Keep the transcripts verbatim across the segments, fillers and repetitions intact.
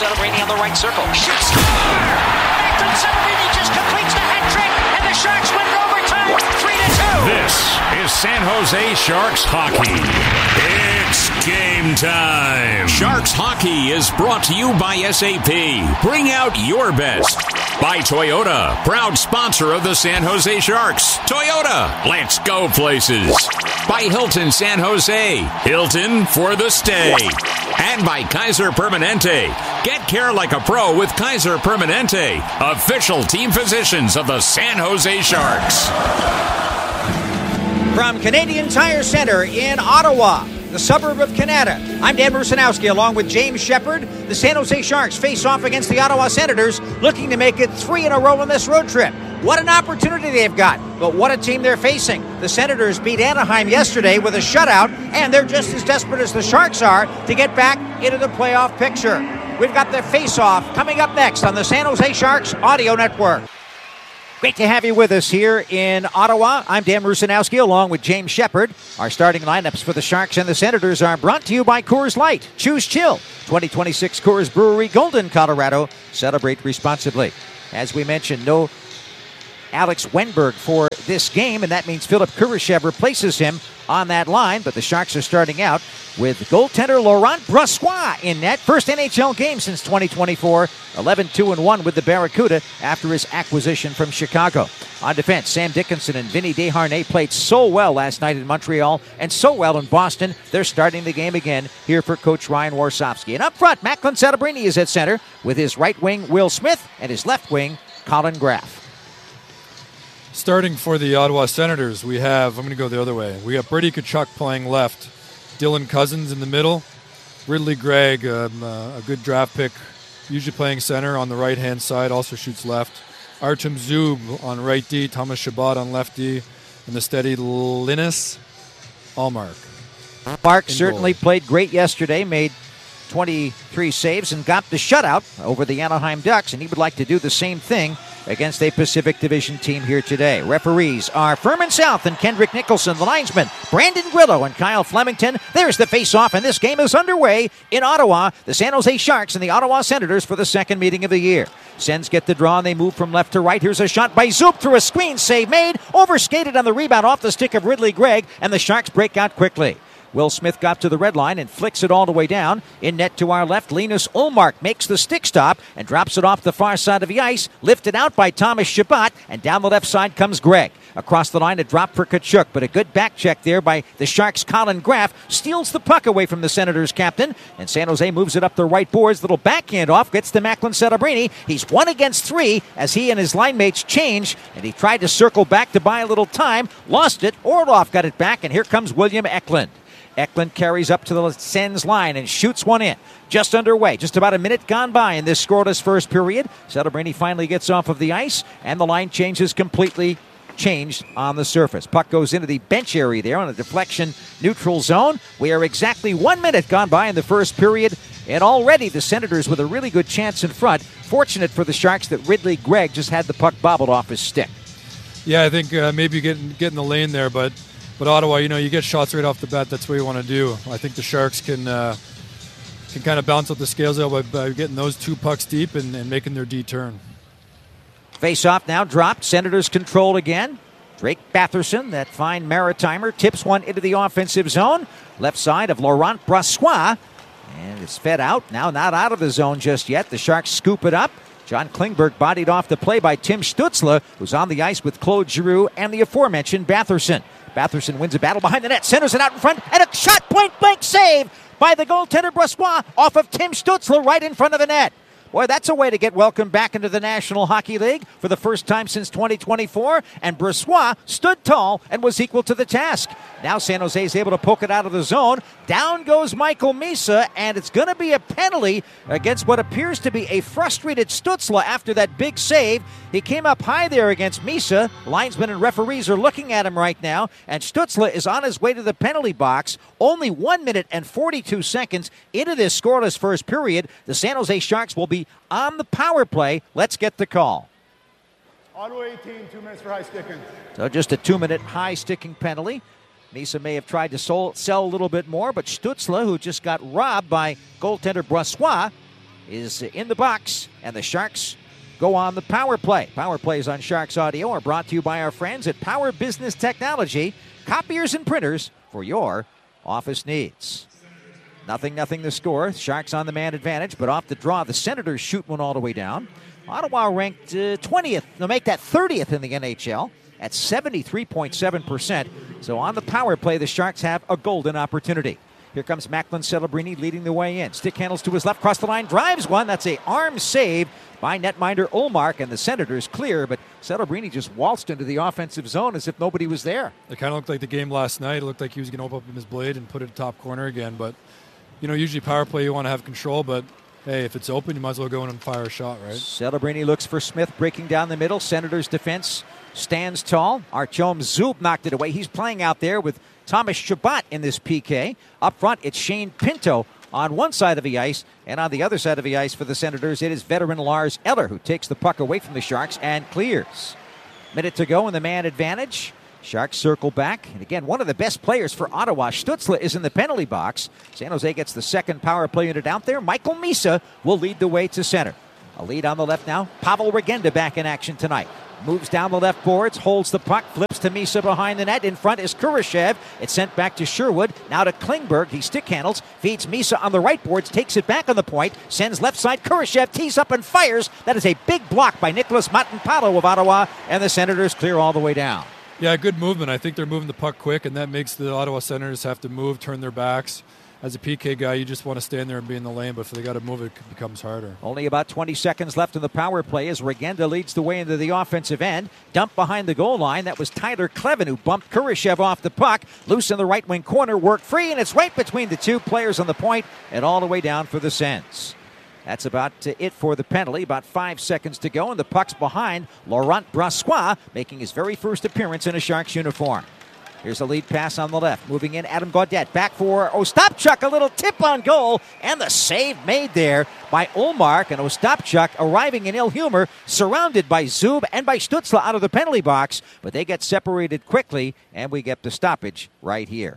Celebrini on the right circle. Shoots. Score! Macklin Celebrini just completes the hat trick, and the Sharks win in overtime, three to two. This is San Jose Sharks hockey. It's game time. Sharks hockey is brought to you by S A P. Bring out your best. By Toyota, proud sponsor of the San Jose Sharks. Toyota, let's go places. By Hilton San Jose, Hilton for the stay. And by Kaiser Permanente. Get care like a pro with Kaiser Permanente, official team physicians of the San Jose Sharks. From Canadian Tire Center in Ottawa, the suburb of Canada, I'm Dan Rusanowski along with James Shepard. The San Jose Sharks face off against the Ottawa Senators, looking to make it three in a row on this road trip. What an opportunity they've got, but what a team they're facing. The Senators beat Anaheim yesterday with a shutout, and they're just as desperate as the Sharks are to get back into the playoff picture. We've got the face-off coming up next on the San Jose Sharks Audio Network. Great to have you with us here in Ottawa. I'm Dan Rusanowski along with James Shepard. Our starting lineups for the Sharks and the Senators are brought to you by Coors Light. Choose chill. twenty twenty-six Coors Brewery, Golden, Colorado. Celebrate responsibly. As we mentioned, no Alex Wenberg for this game, and that means Philip Kurashev replaces him on that line. But the Sharks are starting out with goaltender Laurent Brossoit in net. First N H L game since twenty twenty-four. eleven two and one with the Barracuda after his acquisition from Chicago. On defense, Sam Dickinson and Vinny Desharnais played so well last night in Montreal and so well in Boston. They're starting the game again here for Coach Ryan Warsofsky. And up front, Macklin Celebrini is at center with his right wing Will Smith and his left wing Colin Graff. Starting for the Ottawa Senators, we have, I'm going to go the other way. We have Brady Tkachuk playing left, Dylan Cousins in the middle, Ridley Gregg, um, uh, a good draft pick, usually playing center on the right-hand side, also shoots left. Artem Zub on right D, Thomas Chabot on left D, and the steady Linus Allmark. Mark certainly played great yesterday, made twenty-three saves and got the shutout over the Anaheim Ducks, and he would like to do the same thing against a Pacific Division team here today. Referees are Furman South and Kendrick Nicholson. The linesmen, Brandon Grillo and Kyle Flemington. There's the face-off, and this game is underway in Ottawa. The San Jose Sharks and the Ottawa Senators for the second meeting of the year. Sens get the draw, and they move from left to right. Here's a shot by Zoop through a screen. Save made. Overskated on the rebound off the stick of Ridley Gregg, and the Sharks break out quickly. Will Smith got to the red line and flicks it all the way down. In net to our left, Linus Ullmark makes the stick stop and drops it off the far side of the ice. Lifted out by Thomas Chabot, and down the left side comes Gregg. Across the line, a drop for Tkachuk, but a good back check there by the Sharks' Colin Graff. Steals the puck away from the Senators' captain, and San Jose moves it up the right boards. Little backhand off, gets to Macklin Celebrini. He's one against three as he and his line mates change, and he tried to circle back to buy a little time. Lost it. Orlov got it back, and here comes William Eklund. Eklund carries up to the Sens line and shoots one in. Just underway. Just about a minute gone by in this scoreless first period. Celebrini finally gets off of the ice, and the line changes completely changed on the surface. Puck goes into the bench area there on a deflection neutral zone. We are exactly one minute gone by in the first period, and already the Senators with a really good chance in front. Fortunate for the Sharks that Ridley Gregg just had the puck bobbled off his stick. Yeah, I think uh, maybe getting get in the lane there, but But Ottawa, you know, you get shots right off the bat. That's what you want to do. I think the Sharks can uh, can kind of balance out the scales out by, by getting those two pucks deep and, and making their D turn. Face-off now dropped. Senators control again. Drake Batherson, that fine Maritimer, tips one into the offensive zone. Left side of Laurent Brossoit. And it's fed out. Now not out of the zone just yet. The Sharks scoop it up. John Klingberg bodied off the play by Tim Stützle, who's on the ice with Claude Giroux and the aforementioned Batherson. Batherson wins a battle behind the net, centers it out in front, and a shot point-blank save by the goaltender Brossoit off of Tim Stützle right in front of the net. Boy, that's a way to get welcomed back into the National Hockey League for the first time since twenty twenty-four, and Brossoit stood tall and was equal to the task. Now San Jose is able to poke it out of the zone. Down goes Michael Misa, and it's going to be a penalty against what appears to be a frustrated Stützle after that big save. He came up high there against Misa. Linesmen and referees are looking at him right now, and Stützle is on his way to the penalty box. Only one minute and forty-two seconds into this scoreless first period. The San Jose Sharks will be on the power play. Let's get the call. Ottawa eighteen, two minutes for high sticking. So just a two-minute high sticking penalty. Misa may have tried to sell, sell a little bit more, but Stützle, who just got robbed by goaltender Brossoit, is in the box, and the Sharks go on the power play. Power plays on Sharks Audio are brought to you by our friends at Power Business Technology, copiers and printers for your office needs. Nothing, nothing the score. Sharks on the man advantage, but off the draw, the Senators shoot one all the way down. Ottawa ranked uh, twentieth. They'll make that thirtieth in the N H L at seventy-three point seven percent. So on the power play, the Sharks have a golden opportunity. Here comes Macklin Celebrini leading the way in. Stick handles to his left, cross the line, drives one. That's a arm save by netminder Ullmark, and the Senators clear, but Celebrini just waltzed into the offensive zone as if nobody was there. It kind of looked like the game last night. It looked like he was going to open up his blade and put it top corner again, but you know, usually power play you want to have control, but hey, if it's open, you might as well go in and fire a shot, right? Celebrini looks for Smith, breaking down the middle. Senators defense stands tall. Artyom Zub knocked it away. He's playing out there with Thomas Chabot in this P K. Up front, it's Shane Pinto on one side of the ice, and on the other side of the ice for the Senators, it is veteran Lars Eller who takes the puck away from the Sharks and clears. Minute to go in the man advantage. Sharks circle back. And again, one of the best players for Ottawa, Stützle, is in the penalty box. San Jose gets the second power play unit out there. Michael Misa will lead the way to center. A lead on the left now. Pavel Regenda back in action tonight. Moves down the left boards, holds the puck, flips to Misa behind the net. In front is Kurashev. It's sent back to Sherwood. Now to Klingberg. He stick handles, feeds Misa on the right boards, takes it back on the point, sends left side. Kurashev tees up and fires. That is a big block by Nicholas Matanpalo of Ottawa, and the Senators clear all the way down. Yeah, good movement. I think they're moving the puck quick, and that makes the Ottawa Senators have to move, turn their backs. As a P K guy, you just want to stand there and be in the lane, but if they got to move, it becomes harder. Only about twenty seconds left in the power play as Regenda leads the way into the offensive end. Dump behind the goal line. That was Tyler Klevin who bumped Kurashev off the puck. Loose in the right wing corner, worked free, and it's right between the two players on the point and all the way down for the Sens. That's about it for the penalty. About five seconds to go, and the puck's behind Laurent Brassois, making his very first appearance in a Sharks uniform. Here's a lead pass on the left. Moving in, Adam Gaudette. Back for Ostapchuk. A little tip on goal. And the save made there by Ullmark. And Ostapchuk arriving in ill humor, surrounded by Zub and by Stützle out of the penalty box. But they get separated quickly, and we get the stoppage right here.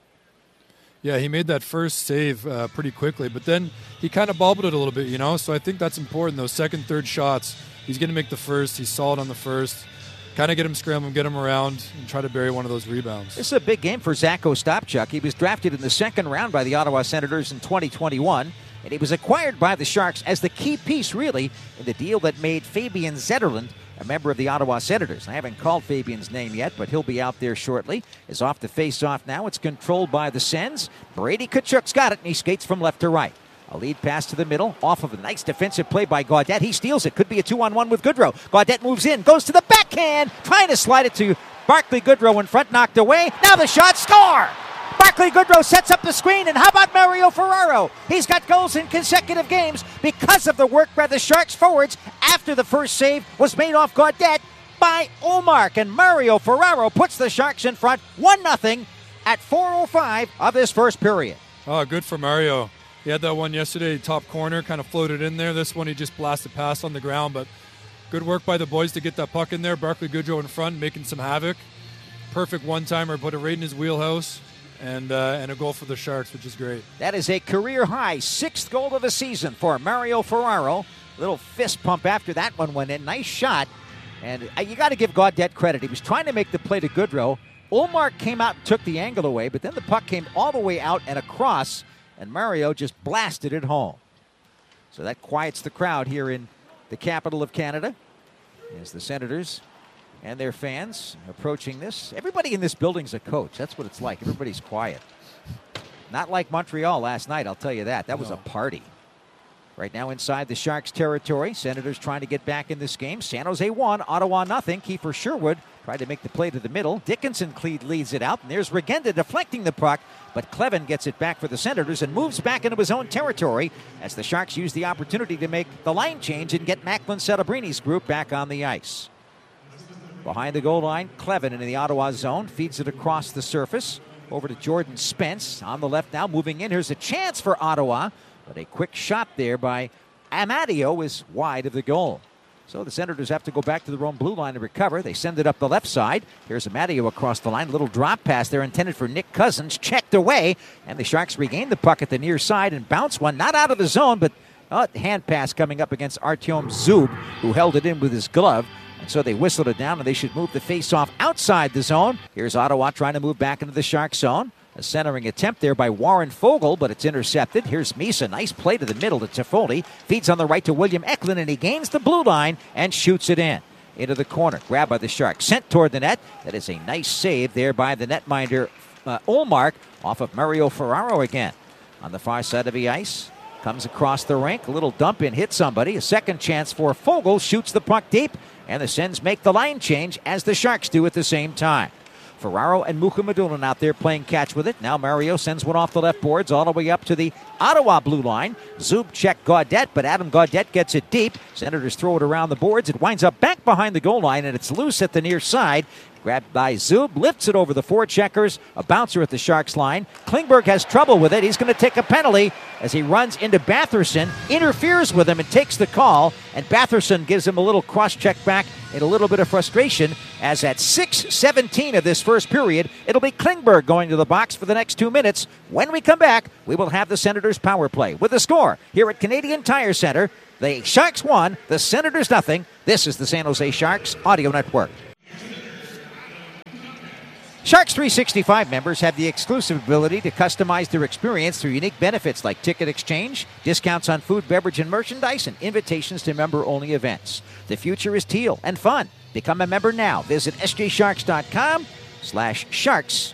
Yeah, he made that first save uh, pretty quickly. But then he kind of bobbled it a little bit, you know. So I think that's important. Those second, third shots, he's going to make the first. He's solid on the first. Kind of get him scrambling, get him around, and try to bury one of those rebounds. This is a big game for Zach Ostapchuk. He was drafted in the second round by the Ottawa Senators in twenty twenty-one, and he was acquired by the Sharks as the key piece, really, in the deal that made Fabian Zetterlund a member of the Ottawa Senators. I haven't called Fabian's name yet, but he'll be out there shortly. Is off the face-off now. It's controlled by the Sens. Brady Tkachuk's got it, and he skates from left to right. A lead pass to the middle, off of a nice defensive play by Gaudette. He steals it. Could be a two-on-one with Goodrow. Gaudette moves in, goes to the backhand, trying to slide it to Barclay Goodrow in front, knocked away. Now the shot, score! Barclay Goodrow sets up the screen, and how about Mario Ferraro? He's got goals in consecutive games because of the work by the Sharks forwards after the first save was made off Gaudette by Ullmark. And Mario Ferraro puts the Sharks in front one nothing at four oh five of this first period. Oh, good for Mario. He had that one yesterday, top corner, kind of floated in there. This one he just blasted past on the ground, but good work by the boys to get that puck in there. Barclay Goodrow in front, making some havoc. Perfect one-timer, put it right in his wheelhouse, and uh, and a goal for the Sharks, which is great. That is a career-high sixth goal of the season for Mario Ferraro. Little fist pump after that one went in. Nice shot, and uh, you got to give Gaudette credit. He was trying to make the play to Goodrow. Ullmark came out and took the angle away, but then the puck came all the way out and across, and Mario just blasted it home. So that quiets the crowd here in the capital of Canada as the Senators and their fans approaching this. Everybody in this building's a coach. That's what it's like. Everybody's quiet. Not like Montreal last night, I'll tell you that. That was no. a party. Right now inside the Sharks territory, Senators trying to get back in this game. San Jose one, Ottawa nothing. Kiefer Sherwood tried to make the play to the middle. Dickinson leads it out, and there's Regenda deflecting the puck, but Klevin gets it back for the Senators and moves back into his own territory as the Sharks use the opportunity to make the line change and get Macklin Celebrini's group back on the ice. Behind the goal line, Klevin in the Ottawa zone, feeds it across the surface over to Jordan Spence. On the left now, moving in. Here's a chance for Ottawa, but a quick shot there by Amadio is wide of the goal. So the Senators have to go back to the Rome blue line to recover. They send it up the left side. Here's Amadio across the line. Little drop pass there intended for Nick Cousins. Checked away. And the Sharks regain the puck at the near side and bounce one. Not out of the zone, but Oh, hand pass coming up against Artyom Zub, who held it in with his glove. And so they whistled it down, and they should move the face-off outside the zone. Here's Ottawa trying to move back into the Shark zone. A centering attempt there by Warren Fogle, but it's intercepted. Here's Misa. Nice play to the middle to Toffoli. Feeds on the right to William Eklund, and he gains the blue line and shoots it in. Into the corner. Grabbed by the Sharks. Sent toward the net. That is a nice save there by the netminder uh, Olmark off of Mario Ferraro again. On the far side of the ice. Comes across the rink. A little dump in. Hits somebody. A second chance for Fogle. Shoots the puck deep. And the Sens make the line change as the Sharks do at the same time. Ferraro and Mukhamadullin out there playing catch with it. Now Mario sends one off the left boards all the way up to the Ottawa blue line. Zub check Gaudette, but Adam Gaudette gets it deep. Senators throw it around the boards. It winds up back behind the goal line, and it's loose at the near side. Grabbed by Zub, lifts it over the four checkers. A bouncer at the Sharks line. Klingberg has trouble with it. He's going to take a penalty as he runs into Batherson, interferes with him and takes the call. And Batherson gives him a little cross-check back in a little bit of frustration, as at six seventeen of this first period, it'll be Klingberg going to the box for the next two minutes. When we come back, we will have the Senators' power play. With the score here at Canadian Tire Center, the Sharks won, the Senators nothing. This is the San Jose Sharks Audio Network. Sharks three sixty-five members have the exclusive ability to customize their experience through unique benefits like ticket exchange, discounts on food, beverage, and merchandise, and invitations to member-only events. The future is teal and fun. Become a member now. Visit sjsharks.com slash sharks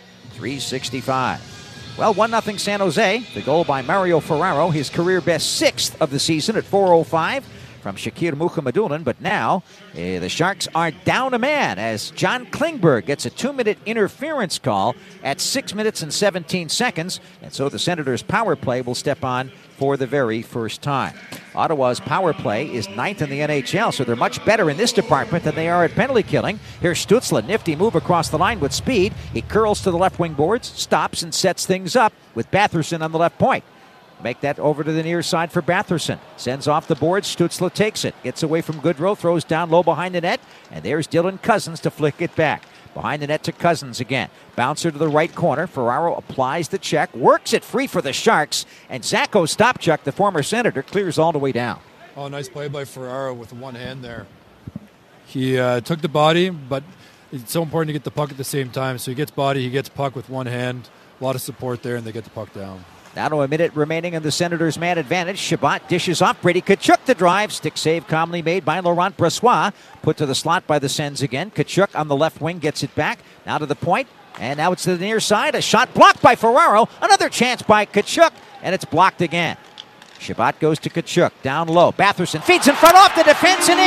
365. Well, one nothing San Jose. The goal by Mario Ferraro, his career best sixth of the season at four oh five. From Shakir Mukhamadullin, but now eh, the Sharks are down a man as John Klingberg gets a two-minute interference call at six minutes and seventeen seconds, and so the Senators' power play will step on for the very first time. Ottawa's power play is ninth in the N H L, so they're much better in this department than they are at penalty killing. Here's Stützle, nifty move across the line with speed. He curls to the left wing boards, stops and sets things up with Batherson on the left point. Make that over to the near side for Batherson. Sends off the board. Stützle takes it. Gets away from Goodrow. Throws down low behind the net. And there's Dylan Cousins to flick it back. Behind the net to Cousins again. Bouncer to the right corner. Ferraro applies the check. Works it free for the Sharks. And Zacho Stopchuk, the former Senator, clears all the way down. Oh, nice play by Ferraro with one hand there. He uh, took the body, but it's so important to get the puck at the same time. So he gets body, he gets puck with one hand. A lot of support there, and they get the puck down. Now to a minute remaining in the Senators' man advantage. Shabbat dishes off. Brady Tkachuk the drive. Stick save calmly made by Laurent Brossoit. Put to the slot by the Sens again. Tkachuk on the left wing gets it back. Now to the point. And now it's to the near side. A shot blocked by Ferraro. Another chance by Tkachuk. And it's blocked again. Shabbat goes to Tkachuk. Down low. Batherson feeds in front off the defense and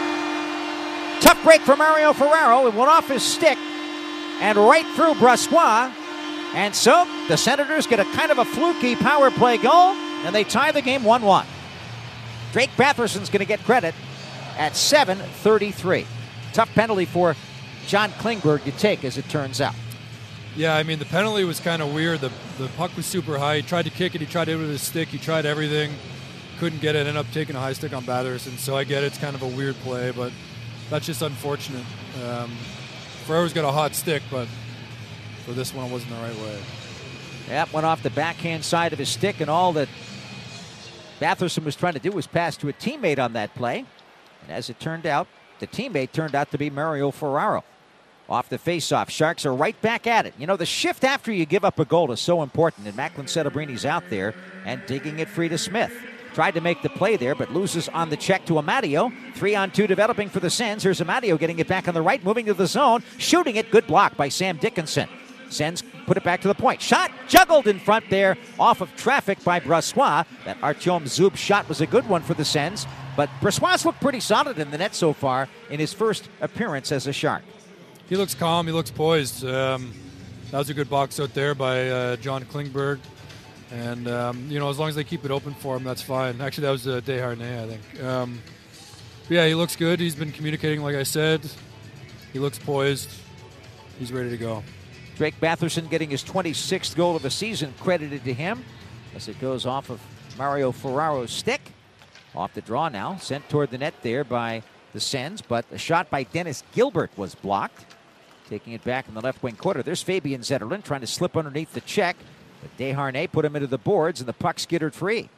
in. Tough break for Mario Ferraro. It went off his stick. And right through Brossoit. And so the Senators get a kind of a fluky power play goal, and they tie the game one one. Drake Batherson's going to get credit at seven thirty-three. Tough penalty for John Klingberg to take, as it turns out. Yeah, I mean, the penalty was kind of weird. The the puck was super high. He tried to kick it. He tried it with his stick. He tried everything. Couldn't get it. Ended up taking a high stick on Batherson. So I get it. It's kind of a weird play, but that's just unfortunate. Um, Ferraro's got a hot stick, but for this one, it wasn't the right way. That went off the backhand side of his stick, and all that Batherson was trying to do was pass to a teammate on that play. And as it turned out, the teammate turned out to be Mario Ferraro. Off the faceoff, Sharks are right back at it. You know, the shift after you give up a goal is so important, and Macklin Settebrini's out there and digging it free to Smith. Tried to make the play there, but loses on the check to Amadio. Three on two developing for the Sens. Here's Amadio getting it back on the right, moving to the zone, shooting it. Good block by Sam Dickinson. Sens put it back to the point. Shot juggled in front there off of traffic by Brossoit. That Artyom Zub shot was a good one for the Sens, but Brossoit's looked pretty solid in the net so far in his first appearance as a Shark. He looks calm. He looks poised. Um, that was a good box out there by uh, John Klingberg. And, um, you know, as long as they keep it open for him, that's fine. Actually, that was uh, Desharnais, I think. Um, yeah, he looks good. He's been communicating, like I said. He looks poised. He's ready to go. Drake Batherson getting his twenty-sixth goal of the season credited to him as it goes off of Mario Ferraro's stick. Off the draw now, sent toward the net there by the Sens, but a shot by Dennis Gilbert was blocked. Taking it back in the left wing quarter. There's Fabian Zetterlund trying to slip underneath the check, but Desharnais put him into the boards and the puck skittered free.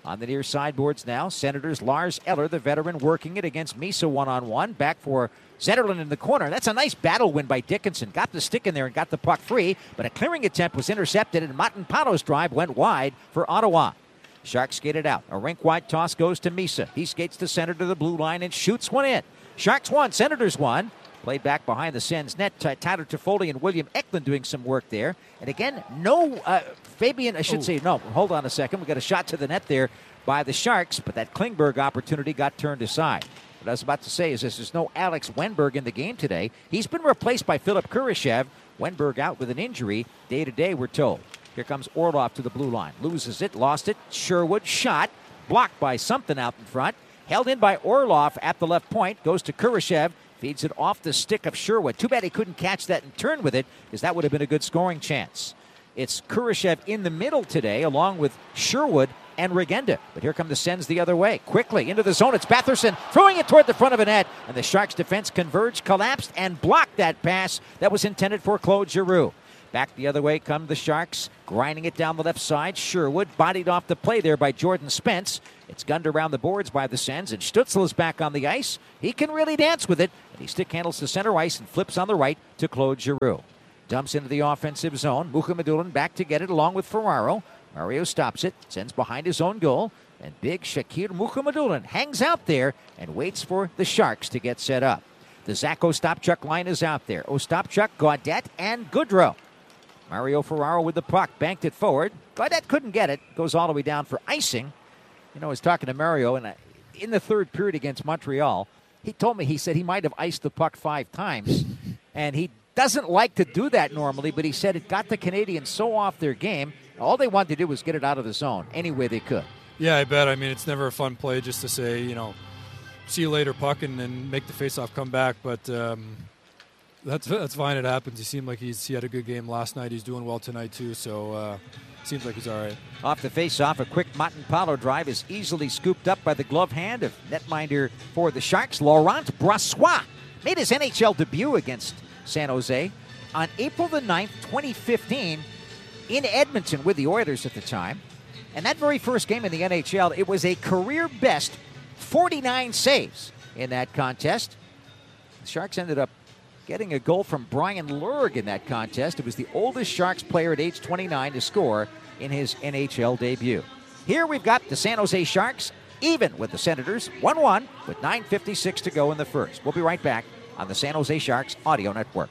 On the near sideboards now, Senators Lars Eller, the veteran, working it against Misa one-on-one. Back for Zetterlund in the corner. That's a nice battle win by Dickinson. Got the stick in there and got the puck free, but a clearing attempt was intercepted, and Matanpado's drive went wide for Ottawa. Sharks skated out. A rink-wide toss goes to Misa. He skates the center to the blue line and shoots one in. Sharks won, Senators won. Played back behind the Sens net. Tyler Toffoli and William Eklund doing some work there. And again, no, uh, Fabian, I should Ooh. say, no, hold on a second. We got a shot to the net there by the Sharks, but that Klingberg opportunity got turned aside. What I was about to say is this, there's no Alex Wenberg in the game today. He's been replaced by Philip Kurashev. Wenberg out with an injury. Day to day, we're told. Here comes Orlov to the blue line. Loses it, lost it. Sherwood shot. Blocked by something out in front. Held in by Orlov at the left point. Goes to Kurashev. Feeds it off the stick of Sherwood. Too bad he couldn't catch that and turn with it, because that would have been a good scoring chance. It's Kurashev in the middle today, along with Sherwood and Regenda. But here come the Sens the other way. Quickly into the zone. It's Batherson throwing it toward the front of the net. And the Sharks' defense converged, collapsed, and blocked that pass that was intended for Claude Giroux. Back the other way come the Sharks, grinding it down the left side. Sherwood bodied off the play there by Jordan Spence. It's gunned around the boards by the Sens, and Stützle is back on the ice. He can really dance with it, and he stick handles the center ice and flips on the right to Claude Giroux. Dumps into the offensive zone. Mukhamadullin back to get it along with Ferraro. Mario stops it, sends behind his own goal, and big Shakir Mukhamadullin hangs out there and waits for the Sharks to get set up. The Zach Ostapchuk line is out there. Ostapchuk, Gaudette, and Goodrow. Mario Ferraro with the puck, banked it forward. Gaudette couldn't get it. Goes all the way down for icing. You know, I was talking to Mario, and in the third period against Montreal, he told me, he said he might have iced the puck five times, and he doesn't like to do that normally, but he said it got the Canadians so off their game, all they wanted to do was get it out of the zone any way they could. Yeah, I bet. I mean, it's never a fun play just to say, you know, see you later, puck, and, and make the faceoff come back, but um, that's that's fine. It happens. He seemed like he's he had a good game last night. He's doing well tonight, too, so uh, seems like he's all right. Off the faceoff, a quick Matanpado drive is easily scooped up by the glove hand of netminder for the Sharks, Laurent Brossoit. Made his N H L debut against San Jose on April the ninth, twenty fifteen, in Edmonton with the Oilers at the time. And that very first game in the N H L, it was a career best forty-nine saves in that contest. The Sharks ended up getting a goal from Brian Lurg in that contest. It was the oldest Sharks player at age twenty-nine to score in his N H L debut. Here we've got the San Jose Sharks even with the Senators, one one with nine fifty-six to go in the first. We'll be right back on the San Jose Sharks Audio Network.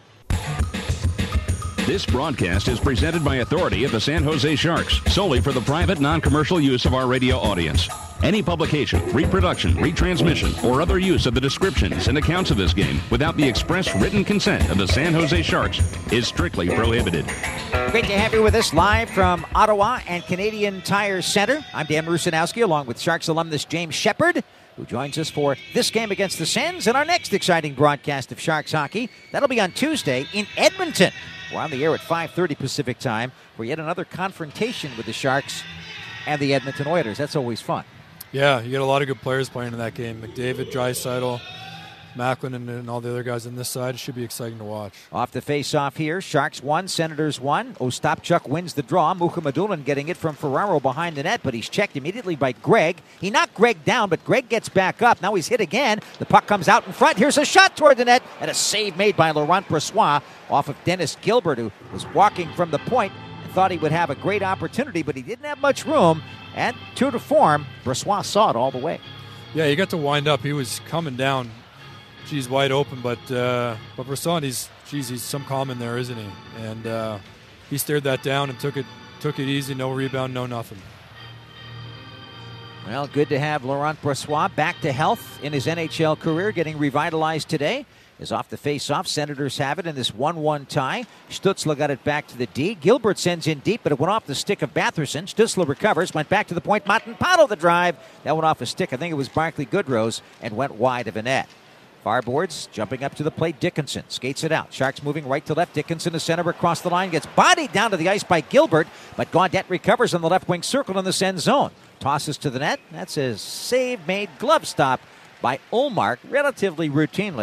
This broadcast is presented by authority of the San Jose Sharks, solely for the private, non-commercial use of our radio audience. Any publication, reproduction, retransmission, or other use of the descriptions and accounts of this game without the express written consent of the San Jose Sharks is strictly prohibited. Great to have you with us live from Ottawa and Canadian Tire Center. I'm Dan Rusanowski, along with Sharks alumnus James Shepard, who joins us for this game against the Sens and our next exciting broadcast of Sharks hockey. That'll be on Tuesday in Edmonton. We're on the air at five thirty Pacific time for yet another confrontation with the Sharks and the Edmonton Oilers. That's always fun. Yeah, you get a lot of good players playing in that game. McDavid, Draisaitl, Macklin, and, and all the other guys on this side. It should be exciting to watch. Off the face-off here, Sharks one, Senators one. Ostapchuk wins the draw. Mukhamadullin getting it from Ferraro behind the net, but he's checked immediately by Gregg. He knocked Gregg down, but Gregg gets back up. Now he's hit again. The puck comes out in front. Here's a shot toward the net, and a save made by Laurent Brossoit off of Dennis Gilbert, who was walking from the point and thought he would have a great opportunity, but he didn't have much room. And true to form, Brossoit saw it all the way. Yeah, he got to wind up. He was coming down. Geez, wide open, but uh, but Brossoit, he's geez, he's some calm in there, isn't he? And uh, he stared that down and took it took it easy, no rebound, no nothing. Well, good to have Laurent Brossoit back to health in his N H L career, getting revitalized today. Is off the face-off. Senators have it in this one one tie. Stützle got it back to the D. Gilbert sends in deep, but it went off the stick of Batherson. Stützle recovers, went back to the point. Matanpado the drive. That went off a stick. I think it was Barclay Goodrow's and went wide of a net. Farboards jumping up to the plate. Dickinson skates it out. Sharks moving right to left. Dickinson to center across the line. Gets bodied down to the ice by Gilbert, but Gaudette recovers on the left wing circle in the Sens zone. Tosses to the net. That's a save made glove stop by Ullmark relatively routinely.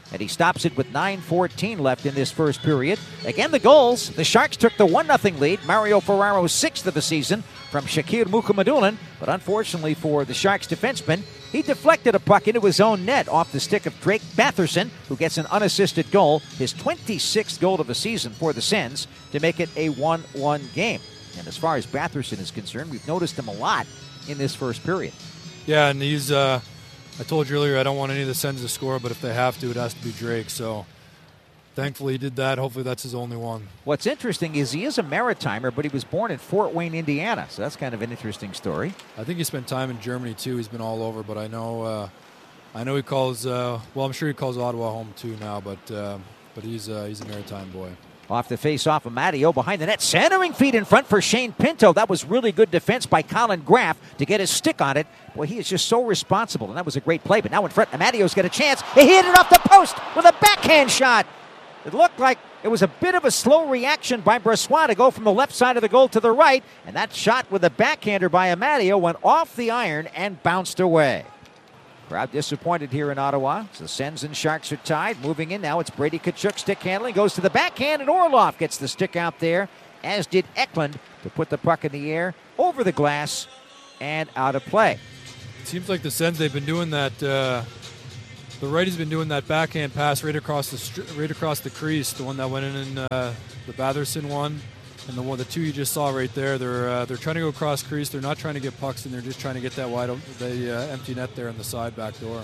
and he stops it with nine fourteen left in this first period. Again, the goals. The Sharks took the one nothing lead. Mario Ferraro's sixth of the season from Shakir Mukhamadullin, but unfortunately for the Sharks defenseman, he deflected a puck into his own net off the stick of Drake Batherson, who gets an unassisted goal, his twenty-sixth goal of the season for the Sens, to make it a one one game. And as far as Batherson is concerned, we've noticed him a lot in this first period. Yeah, and he's, uh, I told you earlier, I don't want any of the Sens to score, but if they have to, it has to be Drake. So thankfully he did that. Hopefully that's his only one. What's interesting is he is a Maritimer, but he was born in Fort Wayne, Indiana. So that's kind of an interesting story. I think he spent time in Germany, too. He's been all over, but I know uh, I know he calls, uh, well, I'm sure he calls Ottawa home, too, now, but uh, but he's, uh, he's a Maritime boy. Off the face-off of Matteo behind the net. Centering feed in front for Shane Pinto. That was really good defense by Colin Graff to get his stick on it. Boy, he is just so responsible, and that was a great play. But now in front, Matteo's got a chance. He hit it off the post with a backhand shot. It looked like it was a bit of a slow reaction by Brossoit to go from the left side of the goal to the right, and that shot with a backhander by Amadio went off the iron and bounced away. Crowd disappointed here in Ottawa. So the Sens and Sharks are tied. Moving in now, it's Brady Tkachuk stick handling. Goes to the backhand, and Orlov gets the stick out there, as did Eklund, to put the puck in the air, over the glass, and out of play. It seems like the Sens, they've been doing that. Uh, the righty's been doing that backhand pass right across the right across the crease, the one that went in in uh, the Batherson one. And the one, the two you just saw right there, they're uh, they're trying to go across crease. They're not trying to get pucks in. They're just trying to get that wide, the uh, empty net there in the side back door.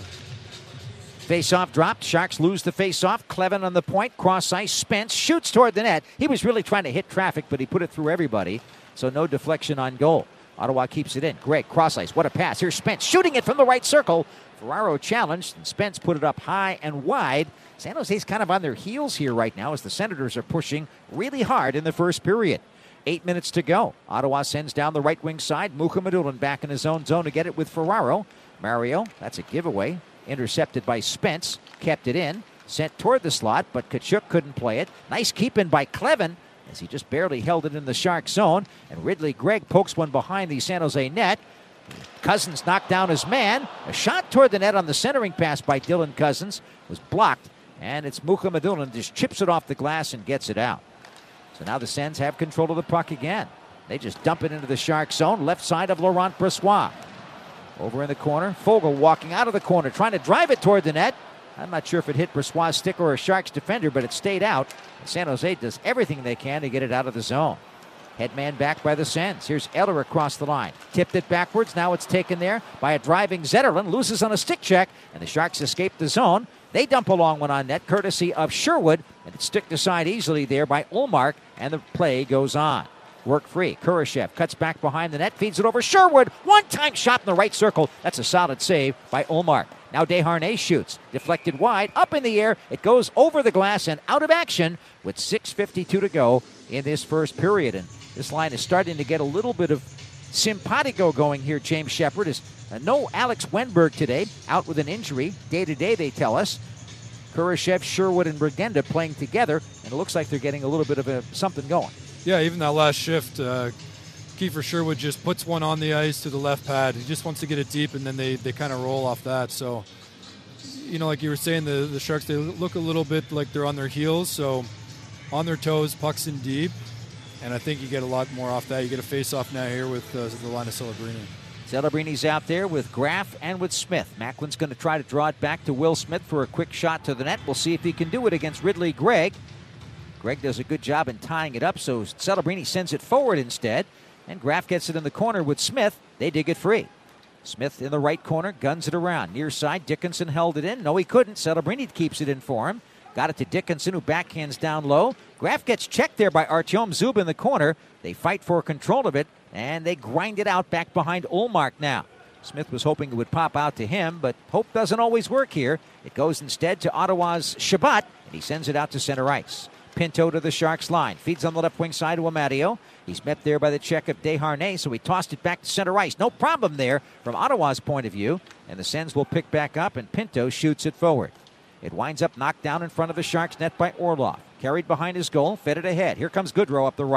Face-off dropped. Sharks lose the face-off. Clevin on the point. Cross ice. Spence shoots toward the net. He was really trying to hit traffic, but he put it through everybody. So no deflection on goal. Ottawa keeps it in. Great cross ice. What a pass. Here's Spence shooting it from the right circle. Ferraro challenged, and Spence put it up high and wide. San Jose's kind of on their heels here right now as the Senators are pushing really hard in the first period. Eight minutes to go. Ottawa sends down the right wing side. Mukhamadullin back in his own zone to get it with Ferraro. Mario, that's a giveaway. Intercepted by Spence. Kept it in. Sent toward the slot, but Tkachuk couldn't play it. Nice keep in by Clevin as he just barely held it in the Shark zone. And Ridley Gregg pokes one behind the San Jose net. Cousins knocked down his man. A shot toward the net on the centering pass by Dylan Cousins was blocked. And it's Mukhamadullin just chips it off the glass and gets it out. So now the Sens have control of the puck again. They just dump it into the Shark zone, left side of Laurent Brossoit. Over in the corner, Fogle walking out of the corner, trying to drive it toward the net. I'm not sure if it hit Brossoit's stick or a Sharks defender, but it stayed out. And San Jose does everything they can to get it out of the zone. Headman back by the Sens. Here's Eller across the line. Tipped it backwards. Now it's taken there by a driving Zetterlund. Loses on a stick check, and the Sharks escape the zone. They dump a long one on net, courtesy of Sherwood, and it's sticked aside easily there by Ullmark, and the play goes on. Work free. Kurashev cuts back behind the net, feeds it over Sherwood. One-time shot in the right circle. That's a solid save by Ullmark. Now Desharnais shoots. Deflected wide, up in the air. It goes over the glass and out of action with six fifty-two to go in this first period. And this line is starting to get a little bit of simpatico going here, James Shepard. Is uh, no Alex Wenberg today, out with an injury. Day-to-day, they tell us. Kurashev, Sherwood, and Regenda playing together, and it looks like they're getting a little bit of a, something going. Yeah, even that last shift, uh, Kiefer Sherwood just puts one on the ice to the left pad. He just wants to get it deep, and then they, they kind of roll off that. So, you know, like you were saying, the, the Sharks, they look a little bit like they're on their heels. So, on their toes, pucks in deep. And I think you get a lot more off that. You get a face-off now here with uh, the line of Celebrini. Celebrini's out there with Graff and with Smith. Macklin's going to try to draw it back to Will Smith for a quick shot to the net. We'll see if he can do it against Ridley Gregg. Gregg does a good job in tying it up, so Celebrini sends it forward instead. And Graff gets it in the corner with Smith. They dig it free. Smith in the right corner, guns it around. Near side, Dickinson held it in. No, he couldn't. Celebrini keeps it in for him. Got it to Dickinson, who backhands down low. Graff gets checked there by Artyom Zub in the corner. They fight for control of it, and they grind it out back behind Ullmark now. Smith was hoping it would pop out to him, but hope doesn't always work here. It goes instead to Ottawa's Shabbat, and he sends it out to center ice. Pinto to the Sharks line. Feeds on the left wing side to Amadio. He's met there by the check of Desharnais, so he tossed it back to center ice. No problem there from Ottawa's point of view, and the Sens will pick back up, and Pinto shoots it forward. It winds up knocked down in front of the Sharks net by Orlov. Carried behind his goal, fed it ahead. Here comes Goodrow up the right.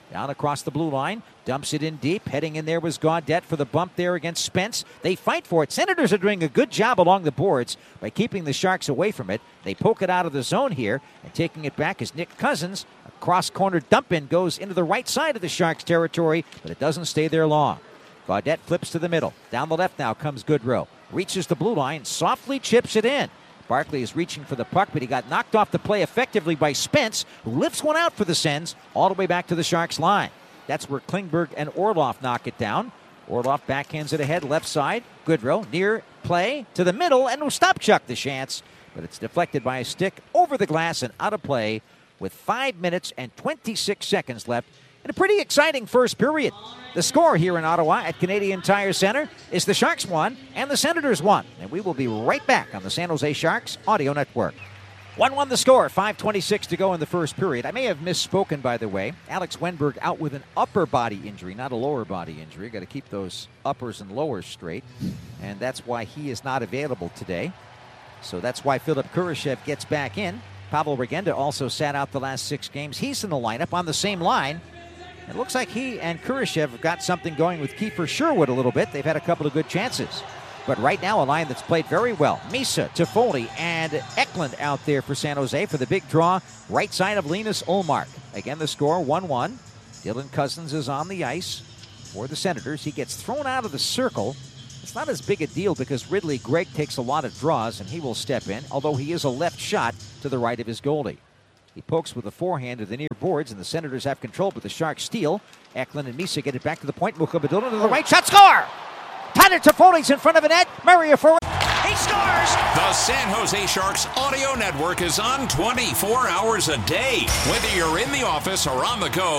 Down across the blue line, dumps it in deep. Heading in there was Gaudette for the bump there against Spence. They fight for it. Senators are doing a good job along the boards by keeping the Sharks away from it. They poke it out of the zone here, and taking it back is Nick Cousins. A cross-corner dump-in goes into the right side of the Sharks' territory, but it doesn't stay there long. Gaudette flips to the middle. Down the left now comes Goodrow. Reaches the blue line, softly chips it in. Barkley is reaching for the puck, but he got knocked off the play effectively by Spence, who lifts one out for the Sens all the way back to the Sharks' line. That's where Klingberg and Orlov knock it down. Orlov backhands it ahead, left side. Goodrow near play to the middle, and Ostapchuk the chance, but it's deflected by a stick over the glass and out of play with five minutes and twenty-six seconds left in a pretty exciting first period. The score here in Ottawa at Canadian Tire Center is the Sharks won and the Senators won. And we will be right back on the San Jose Sharks Audio Network. one one the score, five twenty-six to go in the first period. I may have misspoken, by the way. Alex Wenberg out with an upper body injury, not a lower body injury. Got to keep those uppers and lowers straight. And that's why he is not available today. So that's why Philip Kurashev gets back in. Pavel Regenda also sat out the last six games. He's in the lineup on the same line. It looks like he and Kurashev have got something going with Kiefer Sherwood a little bit. They've had a couple of good chances. But right now, a line that's played very well. Misa, Toffoli, and Eklund out there for San Jose for the big draw. Right side of Linus Ullmark. Again, the score, one one. Dylan Cousins is on the ice for the Senators. He gets thrown out of the circle. It's not as big a deal because Ridley Gregg takes a lot of draws, and he will step in, although he is a left shot to the right of his goalie. He pokes with a forehand to the near boards, and the Senators have control, but the Sharks steal. Eklund and Misa get it back to the point. Mukhabadulin to the right shot, score! Tyler Toffoli's in front of a net. Mario forward. He scores! The San Jose Sharks Audio Network is on twenty-four hours a day. Whether you're in the office or on the go,